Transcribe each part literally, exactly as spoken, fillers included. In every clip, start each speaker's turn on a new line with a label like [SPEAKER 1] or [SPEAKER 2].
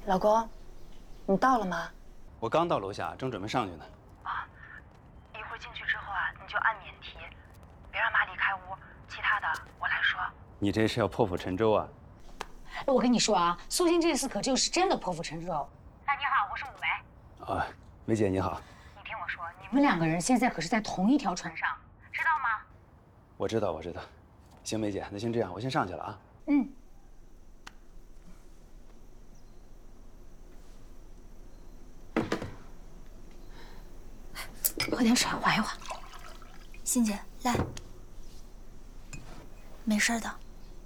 [SPEAKER 1] 老公，你到了吗？
[SPEAKER 2] 我刚到楼下，正准备上去呢。
[SPEAKER 1] 啊，一会儿进去之后啊，你就按免提，别让妈离开屋，其他的我来说。
[SPEAKER 2] 你这是要破釜沉舟啊？
[SPEAKER 3] 我跟你说啊，苏欣这次可就是真的破釜沉舟。哎，你好，我是武梅。
[SPEAKER 2] 啊，梅姐你好。
[SPEAKER 3] 你听我说，你们两个人现在可是在同一条船上，知道吗？
[SPEAKER 2] 我知道，我知道。行，梅姐，那先这样，我先上去了啊。
[SPEAKER 3] 嗯。喝点水，缓一缓。
[SPEAKER 4] 欣姐，来，没事的。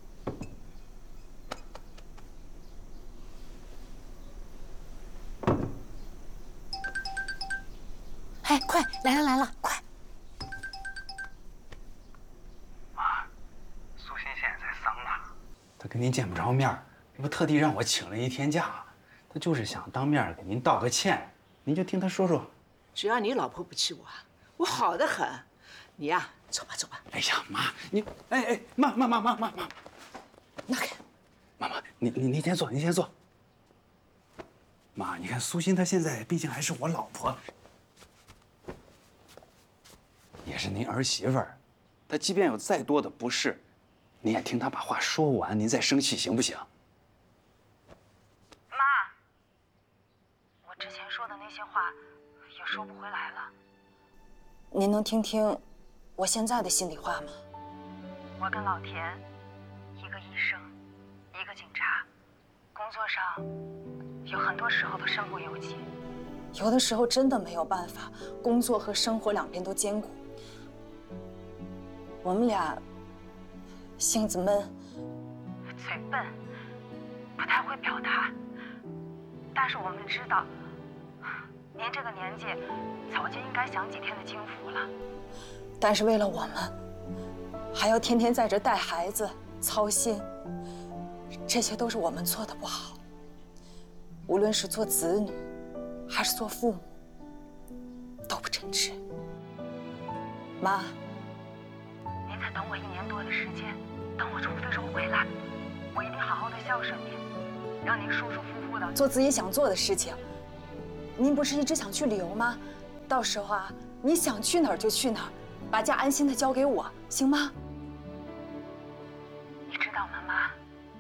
[SPEAKER 4] 哎，快来了来了，快！
[SPEAKER 5] 妈，苏欣现在在桑拿，
[SPEAKER 2] 她跟您见不着面，这不特地让我请了一天假，她就是想当面给您道个歉，您就听她说说。
[SPEAKER 6] 只要你老婆不气我，我好得很。你呀，走吧走吧。
[SPEAKER 2] 哎呀，妈，你，哎哎，妈妈妈妈妈妈，
[SPEAKER 6] 那个，
[SPEAKER 2] 妈妈，你你你先坐，你先坐。妈，你看苏欣她现在毕竟还是我老婆，也是您儿媳妇儿，她即便有再多的不是，您也听她把话说完，您再生气行不行？
[SPEAKER 1] 妈，我之前说的那些话也说不回来了。您能听听我现在的心里话吗？我跟老田，一个医生，一个警察，工作上有很多时候都身不由己，有的时候真的没有办法，工作和生活两边都兼顾。我们俩性子闷，嘴笨，不太会表达，但是我们知道，您这个年纪早就应该享几天的清福了。但是为了我们，还要天天在这带孩子操心，这些都是我们做的不好。无论是做子女，还是做父母，都不称职。妈，您再等我一年多的时间，等我从非洲回来，我一定好好的孝顺您，让您舒舒服服的做自己想做的事情。您不是一直想去旅游吗？到时候啊，你想去哪儿就去哪儿，把家安心的交给我，行吗？